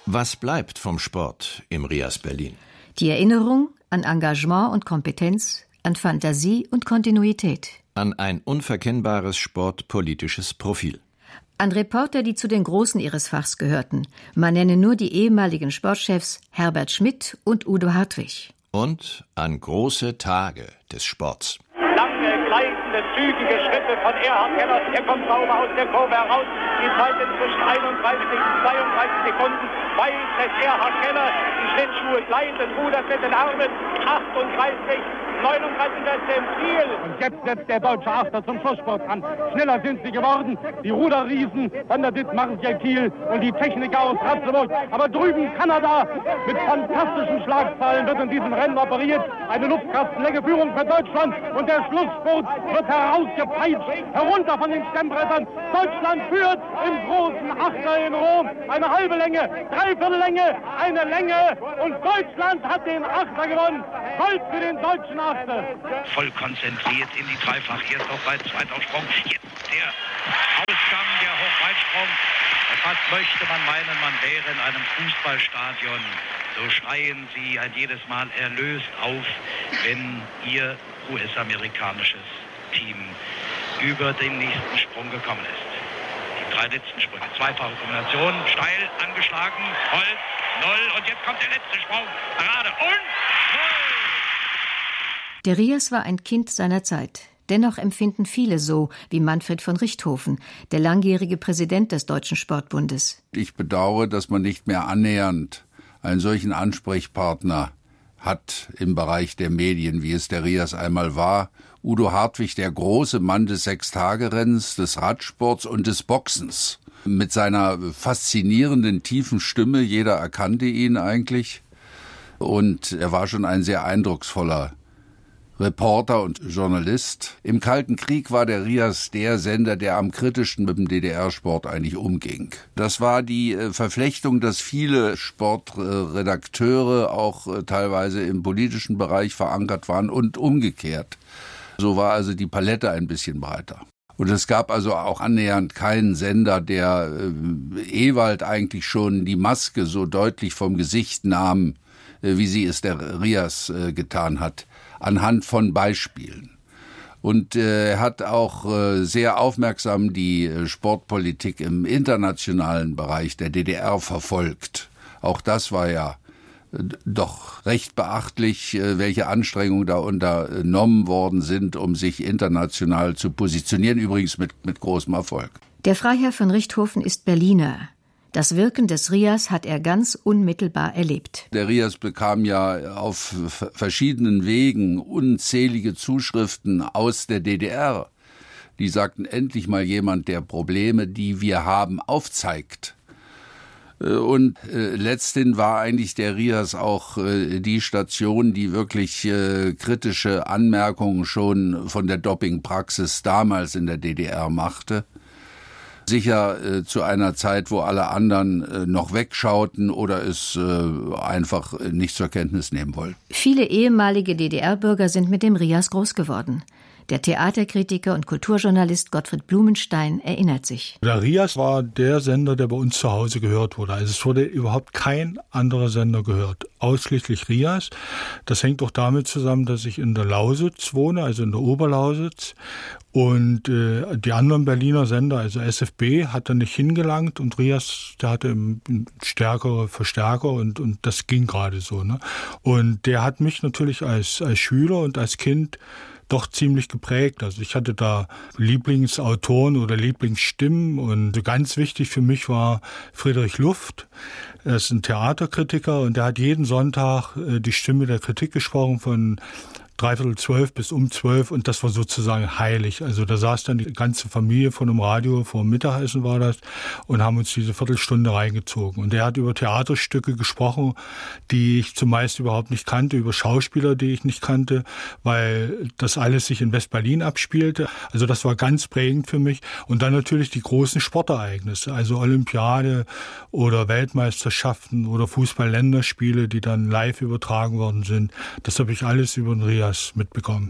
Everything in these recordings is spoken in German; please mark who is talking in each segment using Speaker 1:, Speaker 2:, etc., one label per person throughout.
Speaker 1: Was bleibt vom Sport im Rias Berlin?
Speaker 2: Die Erinnerung an Engagement und Kompetenz, an Fantasie und Kontinuität.
Speaker 1: An ein unverkennbares sportpolitisches Profil.
Speaker 2: An Reporter, die zu den Großen ihres Fachs gehörten. Man nenne nur die ehemaligen Sportchefs Herbert Schmidt und Udo Hartwig.
Speaker 1: Und an große Tage des Sports.
Speaker 3: Lange, gleitende, zügige Schritte von Erhard Keller. Er kommt sauber aus der Kurve heraus. Die Zeit inzwischen 31, 32 Sekunden. Weit lässt Erhard Keller. Die Schlittschuhe gleiten, rudert mit den Armen. 38, 39 ist im Ziel.
Speaker 4: Und jetzt setzt der deutsche Achter zum Schlussspurt an. Schneller sind sie geworden. Die Ruderriesen von der Dithmarschen Kiel und die Techniker aus Ratzeburg. Aber drüben Kanada mit fantastischen Schlagzeilen wird in diesem Rennen operiert. Eine Luftkastenlänge-Führung für Deutschland. Und der Schlussspurt wird herausgepeitscht. Herunter von den Stemmbrettern. Deutschland führt im großen Achter in Rom. Eine halbe Länge, dreiviertel Länge, eine Länge. Und Deutschland hat den Achter gewonnen. Gold für den deutschen Achter.
Speaker 5: Voll konzentriert in die Dreifach. Erst auf Seite, zweiter Sprung. Jetzt der Ausgang, der Hochweitsprung. Fast möchte man meinen, man wäre in einem Fußballstadion. So schreien sie ein jedes Mal erlöst auf, wenn ihr US-amerikanisches Team über den nächsten Sprung gekommen ist. Die 3 letzten Sprünge, zweifache Kombination, steil angeschlagen, Holz, 0 und jetzt kommt der letzte Sprung, Parade und 0!
Speaker 2: Der Rias war ein Kind seiner Zeit. Dennoch empfinden viele so, wie Manfred von Richthofen, der langjährige Präsident des Deutschen Sportbundes.
Speaker 6: Ich bedauere, dass man nicht mehr annähernd einen solchen Ansprechpartner hat im Bereich der Medien, wie es der Rias einmal war. Udo Hartwig, der große Mann des Sechstagerennens, des Radsports und des Boxens. Mit seiner faszinierenden, tiefen Stimme, jeder erkannte ihn eigentlich. Und er war schon ein sehr eindrucksvoller Reporter und Journalist. Im Kalten Krieg war der Rias der Sender, der am kritischsten mit dem DDR-Sport eigentlich umging. Das war die Verflechtung, dass viele Sportredakteure auch teilweise im politischen Bereich verankert waren und umgekehrt. So war also die Palette ein bisschen breiter. Und es gab also auch annähernd keinen Sender, der Ewald eigentlich schon die Maske so deutlich vom Gesicht nahm, wie sie es der Rias getan hat, anhand von Beispielen. Und er hat auch sehr aufmerksam die Sportpolitik im internationalen Bereich der DDR verfolgt. Auch das war ja doch recht beachtlich, welche Anstrengungen da unternommen worden sind, um sich international zu positionieren, übrigens mit großem Erfolg.
Speaker 2: Der Freiherr von Richthofen ist Berliner. Das Wirken des Rias hat er ganz unmittelbar erlebt.
Speaker 6: Der Rias bekam ja auf verschiedenen Wegen unzählige Zuschriften aus der DDR. Die sagten, endlich mal jemand, der Probleme, die wir haben, aufzeigt. Und letzthin war eigentlich der Rias auch die Station, die wirklich kritische Anmerkungen schon von der Dopingpraxis damals in der DDR machte. Sicher zu einer Zeit, wo alle anderen noch wegschauten oder es einfach nicht zur Kenntnis nehmen wollten.
Speaker 2: Viele ehemalige DDR-Bürger sind mit dem Rias groß geworden. Der Theaterkritiker und Kulturjournalist Gottfried Blumenstein erinnert sich.
Speaker 7: Der Rias war der Sender, der bei uns zu Hause gehört wurde. Also es wurde überhaupt kein anderer Sender gehört. Ausschließlich Rias. Das hängt auch damit zusammen, dass ich in der Lausitz wohne, also in der Oberlausitz. Und die anderen Berliner Sender, also SFB, hat da nicht hingelangt und Rias, der hatte stärkere Verstärker und das ging gerade so. Ne? Und der hat mich natürlich als Schüler und als Kind doch ziemlich geprägt. Also ich hatte da Lieblingsautoren oder Lieblingsstimmen und ganz wichtig für mich war Friedrich Luft. Er ist ein Theaterkritiker und der hat jeden Sonntag die Stimme der Kritik gesprochen von 11:45 bis um 12 und das war sozusagen heilig. Also da saß dann die ganze Familie von einem Radio, vor dem Mittagessen war das, und haben uns diese Viertelstunde reingezogen. Und er hat über Theaterstücke gesprochen, die ich zumeist überhaupt nicht kannte, über Schauspieler, die ich nicht kannte, weil das alles sich in West-Berlin abspielte. Also das war ganz prägend für mich. Und dann natürlich die großen Sportereignisse, also Olympiade oder Weltmeisterschaften oder Fußball-Länderspiele, die dann live übertragen worden sind. Das habe ich alles über den Rias mitbekommen.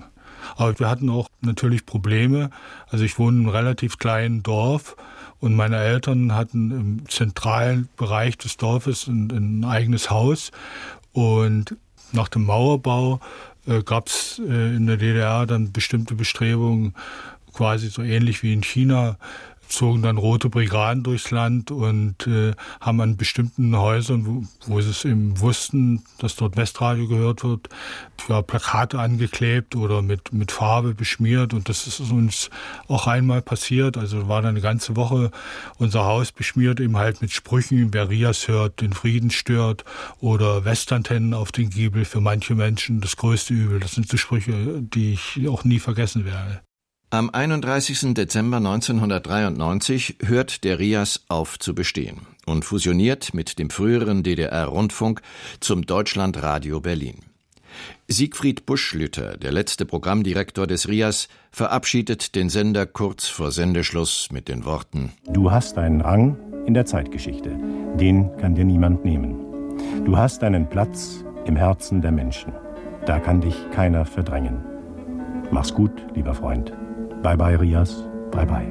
Speaker 7: Aber wir hatten auch natürlich Probleme. Also ich wohne in einem relativ kleinen Dorf und meine Eltern hatten im zentralen Bereich des Dorfes ein eigenes Haus. Und nach dem Mauerbau gab es in der DDR dann bestimmte Bestrebungen, quasi so ähnlich wie in China, zogen dann rote Brigaden durchs Land und haben an bestimmten Häusern, wo sie es eben wussten, dass dort Westradio gehört wird, ja, Plakate angeklebt oder mit Farbe beschmiert. Und das ist uns auch einmal passiert. Also war dann eine ganze Woche unser Haus beschmiert, eben halt mit Sprüchen, wer Rias hört, den Frieden stört, oder Westantennen auf den Giebel, für manche Menschen das größte Übel. Das sind so Sprüche, die ich auch nie vergessen werde.
Speaker 1: Am 31. Dezember 1993 hört der RIAS auf zu bestehen und fusioniert mit dem früheren DDR-Rundfunk zum Deutschlandradio Berlin. Siegfried Buschlüter, der letzte Programmdirektor des RIAS, verabschiedet den Sender kurz vor Sendeschluss mit den Worten:
Speaker 8: Du hast einen Rang in der Zeitgeschichte, den kann dir niemand nehmen. Du hast einen Platz im Herzen der Menschen, da kann dich keiner verdrängen. Mach's gut, lieber Freund. Bye bye, Rias. Bye bye.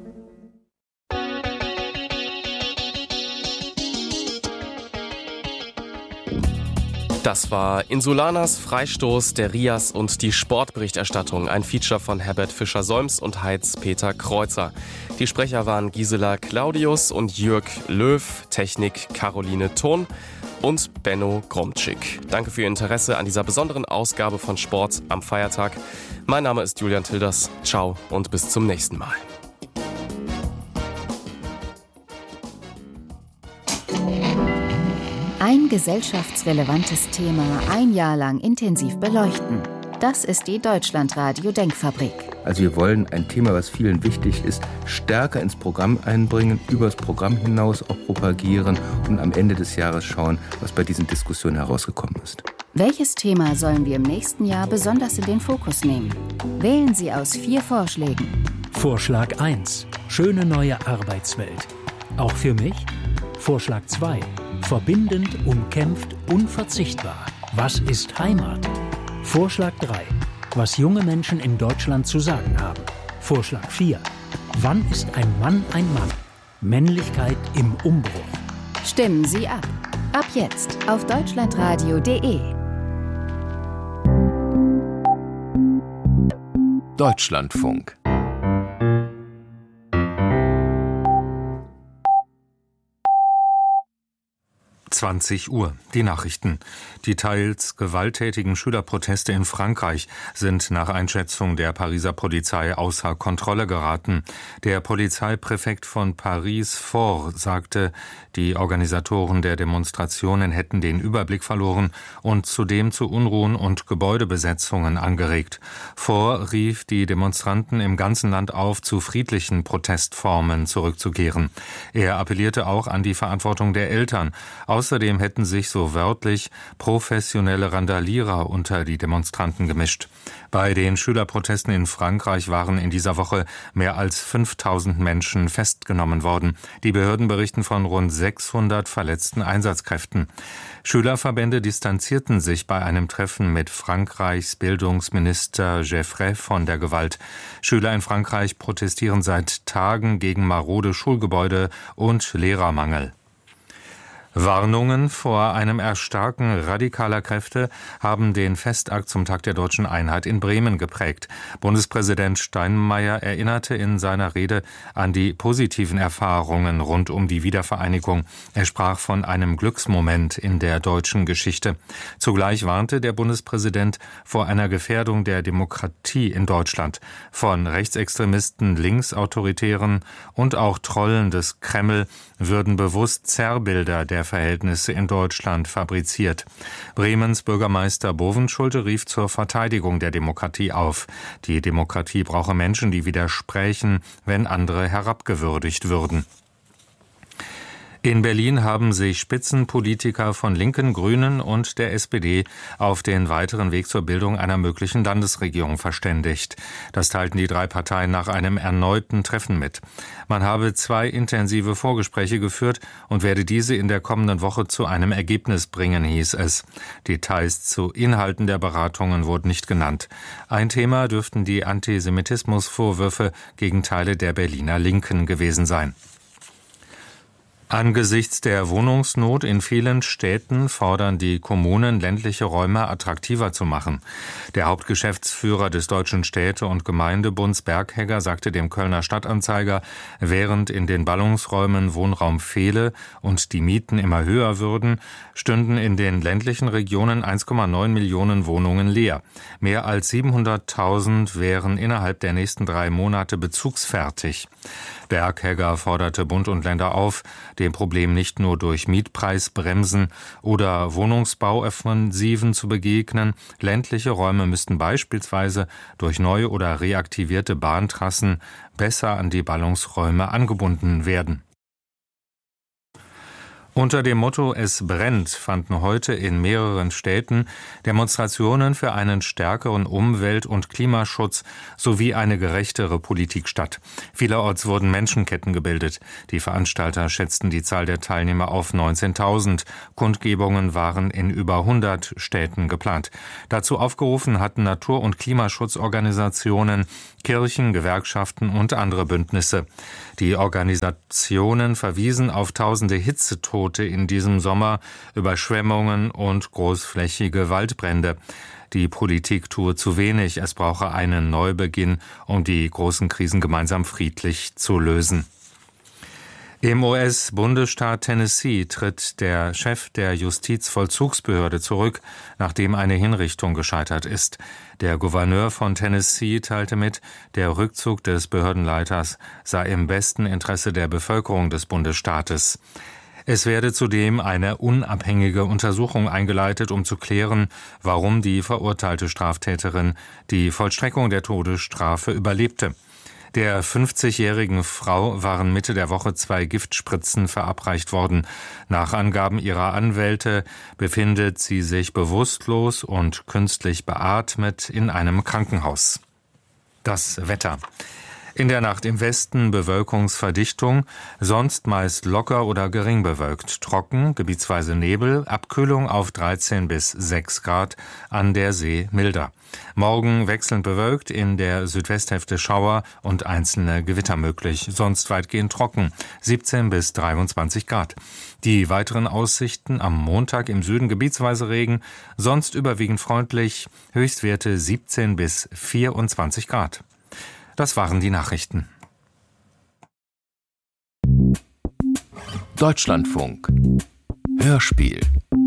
Speaker 9: Das war Insulanas Freistoß, der RIAS und die Sportberichterstattung. Ein Feature von Herbert Fischer-Solms und Heinz-Peter Kreuzer. Die Sprecher waren Gisela Claudius und Jürg Löw, Technik Caroline Thurn und Benno Gromczyk. Danke für Ihr Interesse an dieser besonderen Ausgabe von Sport am Feiertag. Mein Name ist Julian Tilders. Ciao und bis zum nächsten Mal.
Speaker 2: Ein gesellschaftsrelevantes Thema ein Jahr lang intensiv beleuchten. Das ist die Deutschlandradio-Denkfabrik.
Speaker 10: Also wir wollen ein Thema, was vielen wichtig ist, stärker ins Programm einbringen, übers Programm hinaus auch propagieren und am Ende des Jahres schauen, was bei diesen Diskussionen herausgekommen ist.
Speaker 2: Welches Thema sollen wir im nächsten Jahr besonders in den Fokus nehmen? Wählen Sie aus 4 Vorschlägen.
Speaker 11: Vorschlag 1. Schöne neue Arbeitswelt. Auch für mich? Vorschlag 2. Verbindend, umkämpft, unverzichtbar. Was ist Heimat? Vorschlag 3. Was junge Menschen in Deutschland zu sagen haben. Vorschlag 4. Wann ist ein Mann ein Mann? Männlichkeit im Umbruch.
Speaker 2: Stimmen Sie ab. Ab jetzt auf deutschlandradio.de.
Speaker 1: Deutschlandfunk.
Speaker 12: 20 Uhr. Die Nachrichten. Die teils gewalttätigen Schülerproteste in Frankreich sind nach Einschätzung der Pariser Polizei außer Kontrolle geraten. Der Polizeipräfekt von Paris, Faure, sagte, die Organisatoren der Demonstrationen hätten den Überblick verloren und zudem zu Unruhen und Gebäudebesetzungen angeregt. Faure rief die Demonstranten im ganzen Land auf, zu friedlichen Protestformen zurückzukehren. Er appellierte auch an die Verantwortung der Eltern. Außerdem hätten sich, so wörtlich, professionelle Randalierer unter die Demonstranten gemischt. Bei den Schülerprotesten in Frankreich waren in dieser Woche mehr als 5000 Menschen festgenommen worden. Die Behörden berichten von rund 600 verletzten Einsatzkräften. Schülerverbände distanzierten sich bei einem Treffen mit Frankreichs Bildungsminister Geffray von der Gewalt. Schüler in Frankreich protestieren seit Tagen gegen marode Schulgebäude und Lehrermangel. Warnungen vor einem Erstarken radikaler Kräfte haben den Festakt zum Tag der Deutschen Einheit in Bremen geprägt. Bundespräsident Steinmeier erinnerte in seiner Rede an die positiven Erfahrungen rund um die Wiedervereinigung. Er sprach von einem Glücksmoment in der deutschen Geschichte. Zugleich warnte der Bundespräsident vor einer Gefährdung der Demokratie in Deutschland. Von Rechtsextremisten, Linksautoritären und auch Trollen des Kreml würden bewusst Zerrbilder der Verhältnisse in Deutschland fabriziert. Bremens Bürgermeister Bovenschulte rief zur Verteidigung der Demokratie auf. Die Demokratie brauche Menschen, die widersprächen, wenn andere herabgewürdigt würden. In Berlin haben sich Spitzenpolitiker von Linken, Grünen und der SPD auf den weiteren Weg zur Bildung einer möglichen Landesregierung verständigt. Das teilten die 3 Parteien nach einem erneuten Treffen mit. Man habe 2 intensive Vorgespräche geführt und werde diese in der kommenden Woche zu einem Ergebnis bringen, hieß es. Details zu Inhalten der Beratungen wurden nicht genannt. Ein Thema dürften die Antisemitismusvorwürfe gegen Teile der Berliner Linken gewesen sein. Angesichts der Wohnungsnot in vielen Städten fordern die Kommunen, ländliche Räume attraktiver zu machen. Der Hauptgeschäftsführer des Deutschen Städte- und Gemeindebunds Berghegger sagte dem Kölner Stadtanzeiger, während in den Ballungsräumen Wohnraum fehle und die Mieten immer höher würden, stünden in den ländlichen Regionen 1,9 Millionen Wohnungen leer. Mehr als 700.000 wären innerhalb der nächsten 3 Monate bezugsfertig. Berghegger forderte Bund und Länder auf, dem Problem nicht nur durch Mietpreisbremsen oder Wohnungsbauoffensiven zu begegnen. Ländliche Räume müssten beispielsweise durch neue oder reaktivierte Bahntrassen besser an die Ballungsräume angebunden werden. Unter dem Motto »Es brennt« fanden heute in mehreren Städten Demonstrationen für einen stärkeren Umwelt- und Klimaschutz sowie eine gerechtere Politik statt. Vielerorts wurden Menschenketten gebildet. Die Veranstalter schätzten die Zahl der Teilnehmer auf 19.000. Kundgebungen waren in über 100 Städten geplant. Dazu aufgerufen hatten Natur- und Klimaschutzorganisationen, Kirchen, Gewerkschaften und andere Bündnisse. Die Organisationen verwiesen auf tausende Hitzetote in diesem Sommer, Überschwemmungen und großflächige Waldbrände. Die Politik tue zu wenig, es brauche einen Neubeginn, um die großen Krisen gemeinsam friedlich zu lösen. Im US-Bundesstaat Tennessee tritt der Chef der Justizvollzugsbehörde zurück, nachdem eine Hinrichtung gescheitert ist. Der Gouverneur von Tennessee teilte mit, der Rückzug des Behördenleiters sei im besten Interesse der Bevölkerung des Bundesstaates. Es werde zudem eine unabhängige Untersuchung eingeleitet, um zu klären, warum die verurteilte Straftäterin die Vollstreckung der Todesstrafe überlebte. Der 50-jährigen Frau waren Mitte der Woche 2 Giftspritzen verabreicht worden. Nach Angaben ihrer Anwälte befindet sie sich bewusstlos und künstlich beatmet in einem Krankenhaus. Das Wetter. In der Nacht im Westen Bewölkungsverdichtung, sonst meist locker oder gering bewölkt, trocken, gebietsweise Nebel, Abkühlung auf 13 bis 6 Grad, an der See milder. Morgen wechselnd bewölkt, in der Südwesthälfte Schauer und einzelne Gewitter möglich, sonst weitgehend trocken, 17 bis 23 Grad. Die weiteren Aussichten am Montag im Süden gebietsweise Regen, sonst überwiegend freundlich, Höchstwerte 17 bis 24 Grad. Das waren die Nachrichten.
Speaker 1: Deutschlandfunk. Hörspiel.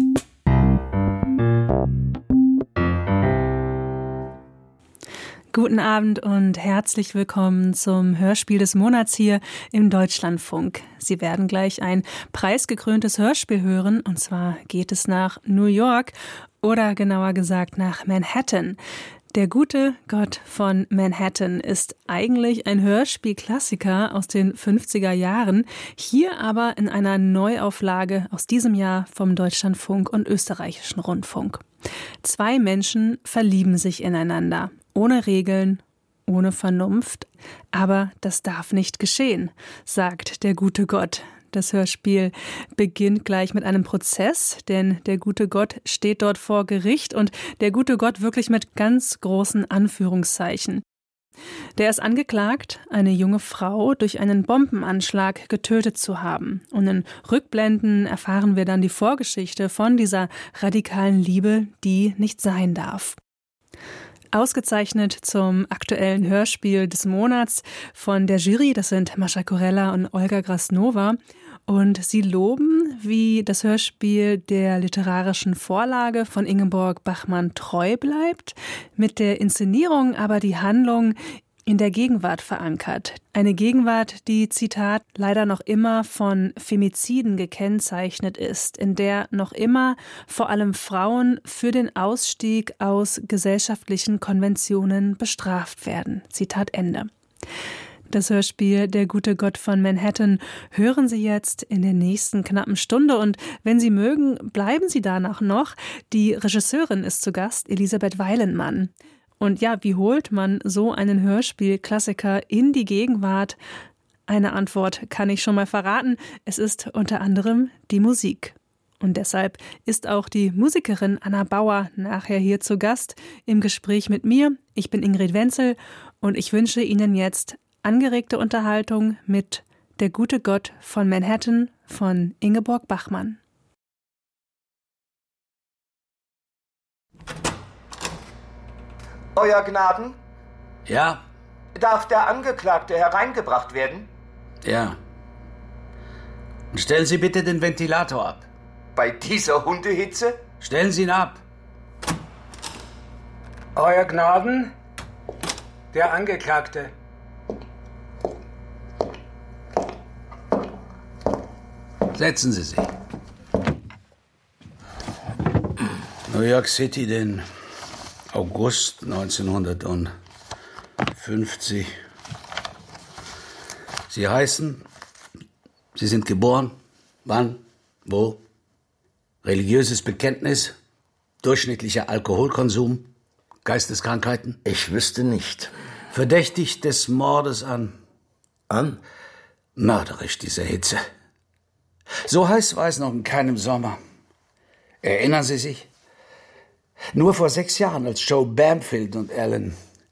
Speaker 13: Guten Abend und herzlich willkommen zum Hörspiel des Monats hier im Deutschlandfunk. Sie werden gleich ein preisgekröntes Hörspiel hören, und zwar geht es nach New York oder genauer gesagt nach Manhattan. Der gute Gott von Manhattan ist eigentlich ein Hörspielklassiker aus den 50er Jahren, hier aber in einer Neuauflage aus diesem Jahr vom Deutschlandfunk und Österreichischen Rundfunk. 2 Menschen verlieben sich ineinander, ohne Regeln, ohne Vernunft, aber das darf nicht geschehen, sagt der gute Gott. Das Hörspiel beginnt gleich mit einem Prozess, denn der gute Gott steht dort vor Gericht und der gute Gott wirklich mit ganz großen Anführungszeichen. Der ist angeklagt, eine junge Frau durch einen Bombenanschlag getötet zu haben. Und in Rückblenden erfahren wir dann die Vorgeschichte von dieser radikalen Liebe, die nicht sein darf. Ausgezeichnet zum aktuellen Hörspiel des Monats von der Jury, das sind Mascha Kurella und Olga Grasnova. Und sie loben, wie das Hörspiel der literarischen Vorlage von Ingeborg Bachmann treu bleibt, mit der Inszenierung aber die Handlung in der Gegenwart verankert. Eine Gegenwart, die, Zitat, leider noch immer von Femiziden gekennzeichnet ist, in der noch immer vor allem Frauen für den Ausstieg aus gesellschaftlichen Konventionen bestraft werden. Zitat Ende. Das Hörspiel Der gute Gott von Manhattan hören Sie jetzt in der nächsten knappen Stunde. Und wenn Sie mögen, bleiben Sie danach noch. Die Regisseurin ist zu Gast, Elisabeth Weilenmann. Und ja, wie holt man so einen Hörspielklassiker in die Gegenwart? Eine Antwort kann ich schon mal verraten. Es ist unter anderem die Musik. Und deshalb ist auch die Musikerin Anna Bauer nachher hier zu Gast im Gespräch mit mir. Ich bin Ingrid Wenzel und ich wünsche Ihnen jetzt angeregte Unterhaltung mit Der gute Gott von Manhattan von Ingeborg Bachmann.
Speaker 14: Euer Gnaden?
Speaker 15: Ja?
Speaker 14: Darf der Angeklagte hereingebracht werden?
Speaker 15: Ja. Und stellen Sie bitte den Ventilator ab.
Speaker 14: Bei dieser Hundehitze?
Speaker 15: Stellen Sie ihn ab.
Speaker 16: Euer Gnaden? Der Angeklagte.
Speaker 15: Setzen Sie sich. New York City, den August 1950. Sie heißen, Sie sind geboren, wann, wo, religiöses Bekenntnis, durchschnittlicher Alkoholkonsum, Geisteskrankheiten?
Speaker 17: Ich wüsste nicht.
Speaker 15: Verdächtig des Mordes an?
Speaker 17: An?
Speaker 15: Mörderisch, diese Hitze. So heiß war es noch in keinem Sommer. Erinnern Sie sich? Nur vor 6 Jahren, als Joe Bamfield und Alan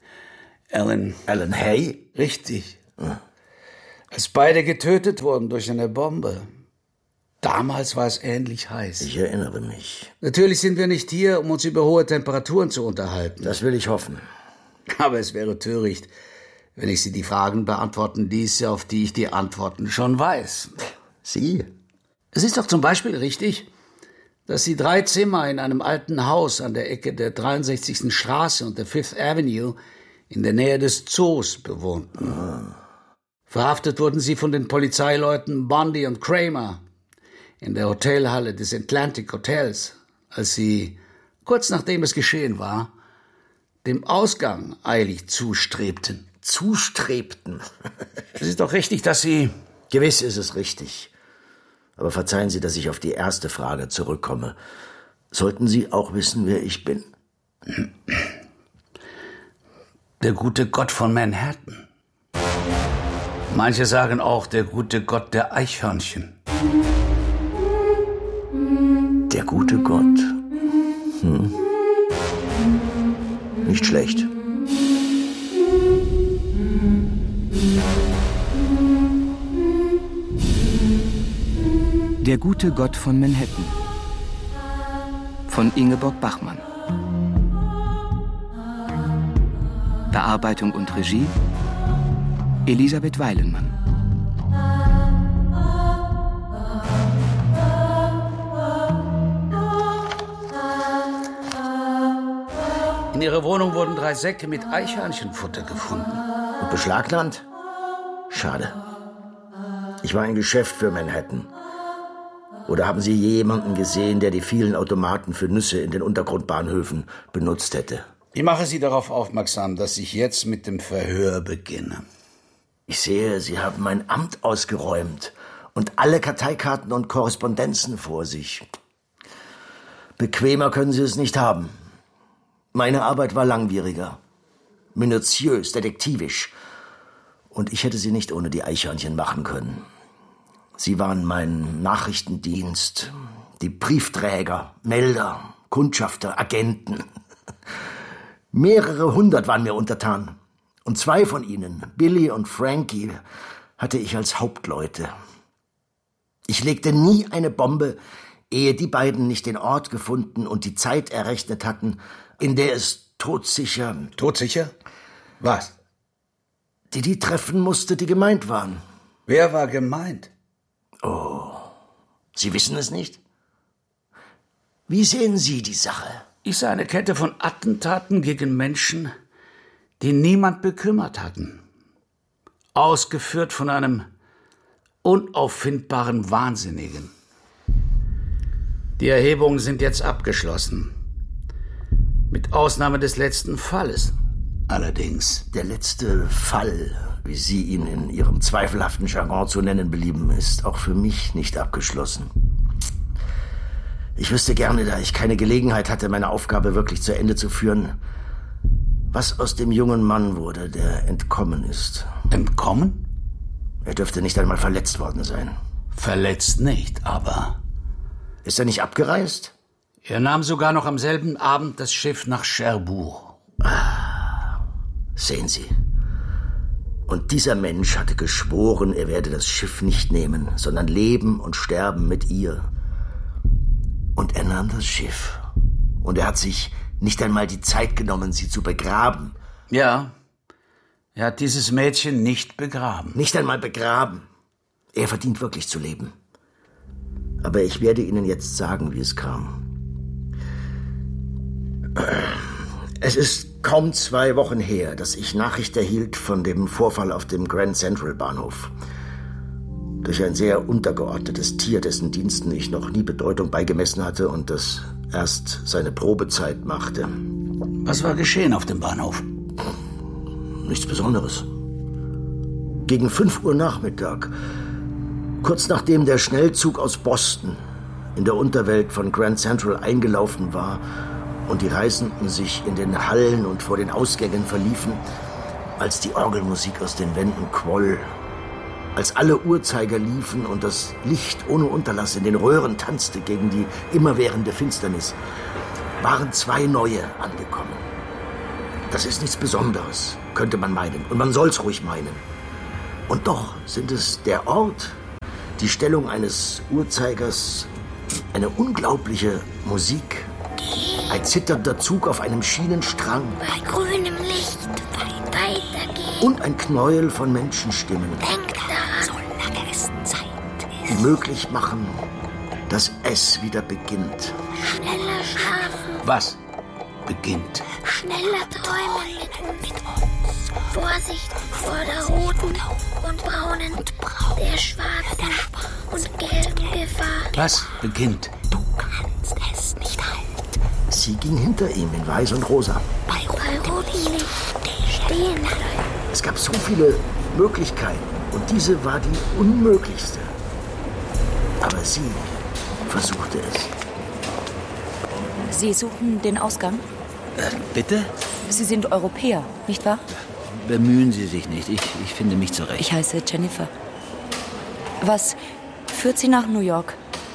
Speaker 17: Hay?
Speaker 15: Richtig. Ja. Als beide getötet wurden durch eine Bombe. Damals war es ähnlich heiß.
Speaker 17: Ich erinnere mich.
Speaker 15: Natürlich sind wir nicht hier, um uns über hohe Temperaturen zu unterhalten.
Speaker 17: Das will ich hoffen.
Speaker 15: Aber es wäre töricht, wenn ich Sie die Fragen beantworten ließe, auf die ich die Antworten schon weiß.
Speaker 17: Sie?
Speaker 15: Es ist doch zum Beispiel richtig, dass Sie 3 Zimmer in einem alten Haus an der Ecke der 63. Straße und der 5th Avenue in der Nähe des Zoos bewohnten. Verhaftet wurden Sie von den Polizeileuten Bundy und Kramer in der Hotelhalle des Atlantic Hotels, als Sie, kurz nachdem es geschehen war, dem Ausgang eilig zustrebten.
Speaker 17: Zustrebten?
Speaker 15: Es ist doch richtig, dass Sie...
Speaker 17: Gewiss ist es richtig. Aber verzeihen Sie, dass ich auf die erste Frage zurückkomme. Sollten Sie auch wissen, wer ich bin?
Speaker 15: Der gute Gott von Manhattan. Manche sagen auch der gute Gott der Eichhörnchen.
Speaker 17: Der gute Gott. Nicht schlecht.
Speaker 10: Der gute Gott von Manhattan von Ingeborg Bachmann. Bearbeitung und Regie Elisabeth Weilenmann.
Speaker 15: In ihrer Wohnung wurden 3 Säcke mit Eichhörnchenfutter gefunden.
Speaker 17: Und beschlagnahmt? Schade. Ich war ein Geschäft für Manhattan. Oder haben Sie jemanden gesehen, der die vielen Automaten für Nüsse in den Untergrundbahnhöfen benutzt hätte?
Speaker 15: Ich mache Sie darauf aufmerksam, dass ich jetzt mit dem Verhör beginne.
Speaker 17: Ich sehe, Sie haben mein Amt ausgeräumt und alle Karteikarten und Korrespondenzen vor sich. Bequemer können Sie es nicht haben. Meine Arbeit war langwieriger, minutiös, detektivisch. Und ich hätte sie nicht ohne die Eichhörnchen machen können. Sie waren mein Nachrichtendienst, die Briefträger, Melder, Kundschafter, Agenten. Mehrere 100 waren mir untertan. Und 2 von ihnen, Billy und Frankie, hatte ich als Hauptleute. Ich legte nie eine Bombe, ehe die beiden nicht den Ort gefunden und die Zeit errechnet hatten, in der es todsicher...
Speaker 15: Todsicher? Was?
Speaker 17: Die treffen musste, die gemeint waren.
Speaker 15: Wer war gemeint?
Speaker 17: Oh, Sie wissen es nicht? Wie sehen Sie die Sache?
Speaker 15: Ich sah eine Kette von Attentaten gegen Menschen, die niemand bekümmert hatten. Ausgeführt von einem unauffindbaren Wahnsinnigen. Die Erhebungen sind jetzt abgeschlossen. Mit Ausnahme des letzten Falles. Allerdings.
Speaker 17: Der letzte Fall wie Sie ihn in Ihrem zweifelhaften Jargon zu nennen belieben, ist auch für mich nicht abgeschlossen. Ich wüsste gerne, da ich keine Gelegenheit hatte, meine Aufgabe wirklich zu Ende zu führen, was aus dem jungen Mann wurde, der entkommen ist.
Speaker 15: Entkommen?
Speaker 17: Er dürfte nicht einmal verletzt worden sein.
Speaker 15: Verletzt nicht, aber...
Speaker 17: Ist er nicht abgereist?
Speaker 15: Er nahm sogar noch am selben Abend das Schiff nach Cherbourg.
Speaker 17: Sehen Sie. Und dieser Mensch hatte geschworen, er werde das Schiff nicht nehmen, sondern leben und sterben mit ihr. Und er nahm das Schiff. Und er hat sich nicht einmal die Zeit genommen, sie zu begraben.
Speaker 15: Ja, er hat dieses Mädchen nicht begraben.
Speaker 17: Nicht einmal begraben. Er verdient wirklich zu leben. Aber ich werde Ihnen jetzt sagen, wie es kam. Es ist kaum 2 Wochen her, dass ich Nachricht erhielt von dem Vorfall auf dem Grand Central Bahnhof. Durch ein sehr untergeordnetes Tier, dessen Diensten ich noch nie Bedeutung beigemessen hatte und das erst seine Probezeit machte.
Speaker 15: Was war geschehen auf dem Bahnhof?
Speaker 17: Nichts Besonderes. Gegen 5 Uhr Nachmittag, kurz nachdem der Schnellzug aus Boston in der Unterwelt von Grand Central eingelaufen war und die Reisenden sich in den Hallen und vor den Ausgängen verliefen, als die Orgelmusik aus den Wänden quoll, als alle Uhrzeiger liefen und das Licht ohne Unterlass in den Röhren tanzte gegen die immerwährende Finsternis, waren 2 neue angekommen. Das ist nichts Besonderes, könnte man meinen, und man soll's ruhig meinen. Und doch sind es der Ort, die Stellung eines Uhrzeigers, eine unglaubliche Musik, ein zitternder Zug auf einem Schienenstrang.
Speaker 18: Bei grünem Licht weitergehen.
Speaker 17: Und ein Knäuel von Menschenstimmen.
Speaker 18: Denk daran, solange es Zeit ist.
Speaker 17: Die möglich machen, dass es wieder beginnt.
Speaker 18: Schneller schlafen.
Speaker 15: Was beginnt?
Speaker 18: Schneller träumen mit uns. Vorsicht vor der roten und braunen, der schwarzen und gelben Gefahr.
Speaker 15: Was beginnt?
Speaker 18: Du kannst es nicht halten.
Speaker 17: Sie ging hinter ihm in Weiß und Rosa.
Speaker 18: Bei rotem Licht stehen bleiben.
Speaker 17: Es gab so viele Möglichkeiten und diese war die unmöglichste. Aber sie versuchte es.
Speaker 19: Sie suchen den Ausgang?
Speaker 20: Bitte?
Speaker 19: Sie sind Europäer, nicht wahr?
Speaker 20: Bemühen Sie sich nicht. Ich finde mich zurecht.
Speaker 19: Ich heiße Jennifer. Was führt Sie nach New York?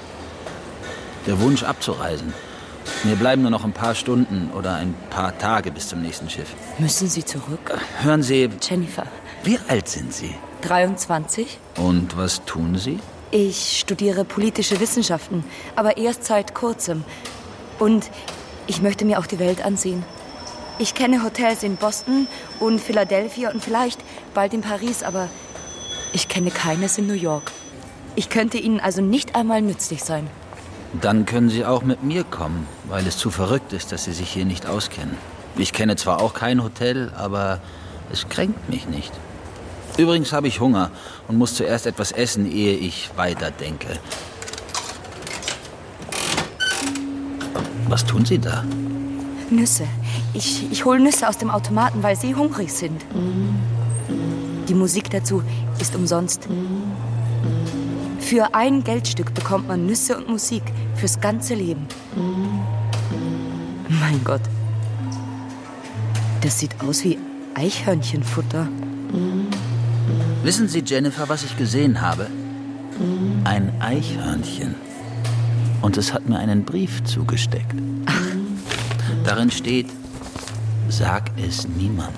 Speaker 20: Der Wunsch abzureisen. Mir bleiben nur noch ein paar Stunden oder ein paar Tage bis zum nächsten Schiff.
Speaker 19: Müssen Sie zurück?
Speaker 20: Hören Sie...
Speaker 19: Jennifer.
Speaker 20: Wie alt sind Sie?
Speaker 19: 23.
Speaker 20: Und was tun Sie?
Speaker 19: Ich studiere politische Wissenschaften, aber erst seit kurzem. Und ich möchte mir auch die Welt ansehen. Ich kenne Hotels in Boston und Philadelphia und vielleicht bald in Paris, aber ich kenne keines in New York. Ich könnte Ihnen also nicht einmal nützlich sein.
Speaker 20: Dann können Sie auch mit mir kommen, weil es zu verrückt ist, dass Sie sich hier nicht auskennen. Ich kenne zwar auch kein Hotel, aber es kränkt mich nicht. Übrigens habe ich Hunger und muss zuerst etwas essen, ehe ich weiterdenke. Was tun Sie da?
Speaker 19: Nüsse. Ich hole Nüsse aus dem Automaten, weil Sie hungrig sind. Die Musik dazu ist umsonst. Für ein Geldstück bekommt man Nüsse und Musik fürs ganze Leben. Mein Gott. Das sieht aus wie Eichhörnchenfutter.
Speaker 20: Wissen Sie, Jennifer, was ich gesehen habe? Ein Eichhörnchen. Und es hat mir einen Brief zugesteckt.
Speaker 19: Ach.
Speaker 20: Darin steht, sag es niemand.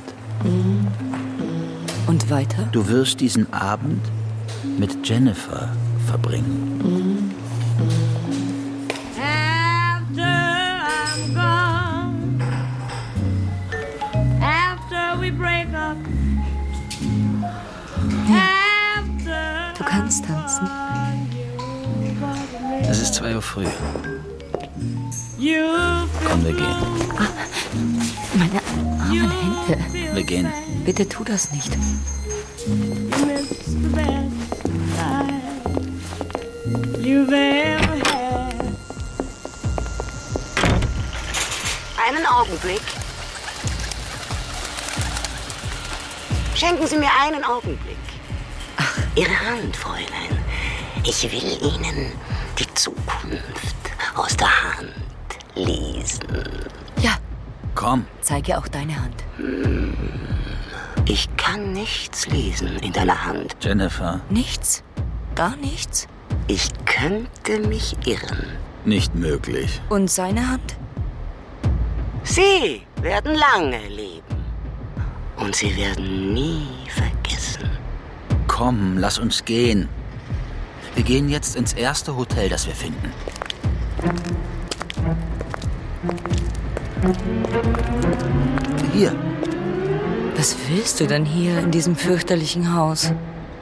Speaker 19: Und weiter?
Speaker 20: Du wirst diesen Abend mit Jennifer verbringen.
Speaker 21: After I'm gone, after we break up, after
Speaker 19: du kannst tanzen.
Speaker 20: Es ist 2 Uhr früh. Komm, wir gehen.
Speaker 19: Meine armen Hände.
Speaker 20: Wir gehen.
Speaker 19: Bitte tu das nicht.
Speaker 22: Einen Augenblick.
Speaker 3: Schenken Sie mir einen Augenblick. Ach, Ihre Hand, Fräulein. Ich will Ihnen die Zukunft aus der Hand lesen.
Speaker 19: Ja.
Speaker 20: Komm.
Speaker 19: Zeige auch deine Hand.
Speaker 3: Ich kann nichts lesen in deiner Hand.
Speaker 20: Jennifer.
Speaker 19: Nichts? Gar nichts?
Speaker 3: Ich könnte mich irren.
Speaker 20: Nicht möglich.
Speaker 19: Und seine Hand?
Speaker 3: Sie werden lange leben. Und sie werden nie vergessen.
Speaker 20: Komm, lass uns gehen. Wir gehen jetzt ins erste Hotel, das wir finden. Hier.
Speaker 19: Was willst du denn hier in diesem fürchterlichen Haus?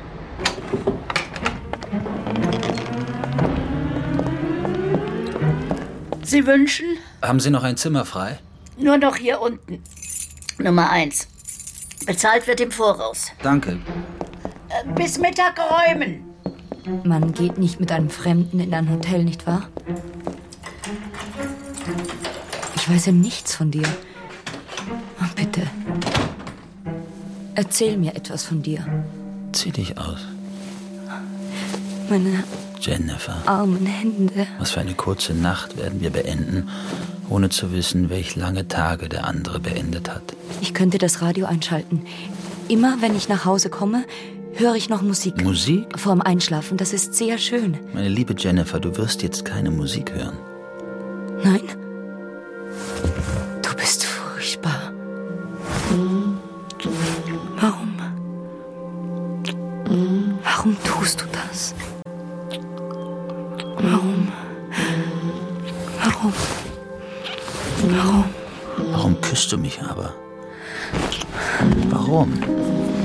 Speaker 22: Sie wünschen?
Speaker 20: Haben Sie noch ein Zimmer frei?
Speaker 22: Nur noch hier unten. Nummer 1. Bezahlt wird im Voraus.
Speaker 20: Danke.
Speaker 22: Bis Mittag räumen.
Speaker 19: Man geht nicht mit einem Fremden in ein Hotel, nicht wahr? Ich weiß ja nichts von dir. Oh, bitte. Erzähl mir etwas von dir.
Speaker 20: Zieh dich aus.
Speaker 19: Meine
Speaker 20: Jennifer.
Speaker 19: Armen Hände.
Speaker 20: Was für eine kurze Nacht werden wir beenden, ohne zu wissen, welch lange Tage der andere beendet hat.
Speaker 19: Ich könnte das Radio einschalten. Immer wenn ich nach Hause komme, höre ich noch Musik.
Speaker 20: Musik?
Speaker 19: Vorm Einschlafen. Das ist sehr schön.
Speaker 20: Meine liebe Jennifer, du wirst jetzt keine Musik hören.
Speaker 19: Nein? Du bist furchtbar. Warum? Warum tust du das? Warum? Warum? Warum?
Speaker 20: Warum küsst du mich aber? Warum?